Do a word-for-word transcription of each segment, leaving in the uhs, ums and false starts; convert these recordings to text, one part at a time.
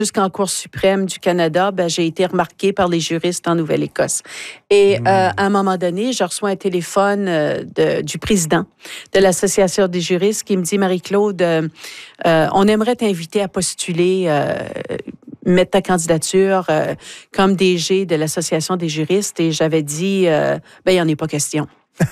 jusqu'en Cour suprême du Canada, ben, j'ai été remarquée par les juristes en Nouvelle-Écosse. Et mmh. euh, à un moment donné, je reçois un téléphone euh, de, du président de l'Association des juristes qui me dit, Marie-Claude, euh, euh, on aimerait t'inviter à postuler, euh, mettre ta candidature euh, comme D G de l'Association des juristes. Et j'avais dit, euh, ben, il n'y en est pas question.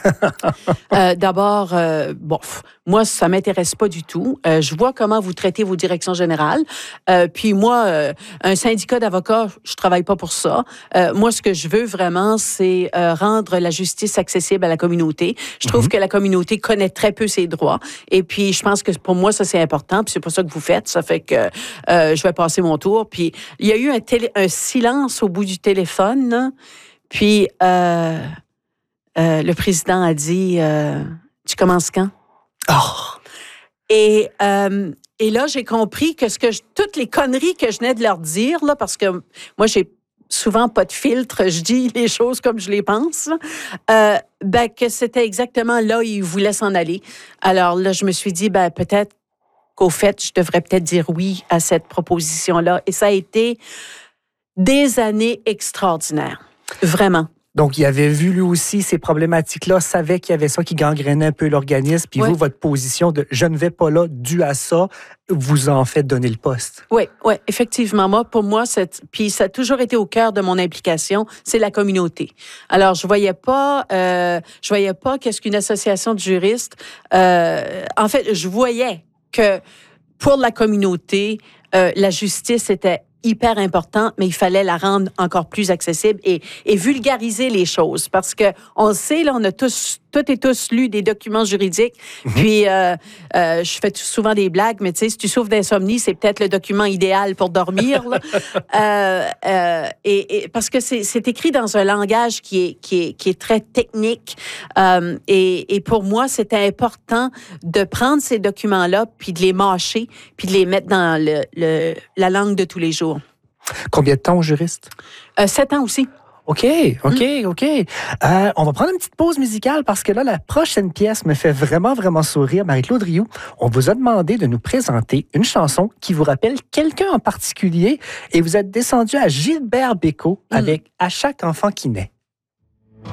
euh, D'abord, euh, bon, moi, ça m'intéresse pas du tout. Euh, je vois comment vous traitez vos directions générales. Euh, puis moi, euh, un syndicat d'avocats, je travaille pas pour ça. Euh, moi, ce que je veux vraiment, c'est euh, rendre la justice accessible à la communauté. Je trouve mm-hmm. que la communauté connaît très peu ses droits. Et puis, je pense que pour moi, ça, c'est important. Puis c'est pas ça que vous faites. Ça fait que euh, je vais passer mon tour. Puis il y a eu un, télé- un silence au bout du téléphone. Là. Puis... Euh, Euh, le président a dit euh, « Tu commences quand? » Oh! Et, euh, et là, j'ai compris que, ce que je, toutes les conneries que je venais de leur dire, là, parce que moi, j'ai souvent pas de filtre, je dis les choses comme je les pense, euh, ben, que c'était exactement là où ils voulaient s'en aller. Alors là, je me suis dit, ben, peut-être qu'au fait, je devrais peut-être dire oui à cette proposition-là. Et ça a été des années extraordinaires. Vraiment. Donc, il avait vu lui aussi ces problématiques-là, savait qu'il y avait ça qui gangrénait un peu l'organisme, puis oui. vous, votre position de « je ne vais pas là dû à ça », vous en faites donner le poste. Oui, oui, effectivement. Moi, pour moi, cette, puis ça a toujours été au cœur de mon implication, c'est la communauté. Alors, je voyais pas, euh, je voyais pas qu'est-ce qu'une association de juristes. Euh, en fait, je voyais que pour la communauté, euh, la justice était hyper important, mais il fallait la rendre encore plus accessible et, et vulgariser les choses. Parce que on le sait, là, on a tous, toutes et tous lu des documents juridiques. Mm-hmm. Puis, euh, euh, je fais souvent des blagues, mais tu sais, si tu souffres d'insomnie, c'est peut-être le document idéal pour dormir. Là. euh, euh, et, et parce que c'est, c'est écrit dans un langage qui est, qui est, qui est très technique. Euh, et, et pour moi, c'était important de prendre ces documents-là, puis de les mâcher, puis de les mettre dans le, le, la langue de tous les jours. Combien de temps au juriste? Euh, sept ans aussi. OK, OK, mmh. OK. Euh, on va prendre une petite pause musicale parce que là, la prochaine pièce me fait vraiment, vraiment sourire. Marie-Claude Rioux, on vous a demandé de nous présenter une chanson qui vous rappelle quelqu'un en particulier et vous êtes descendu à Gilbert Bécaud mmh. avec « À chaque enfant qui naît ».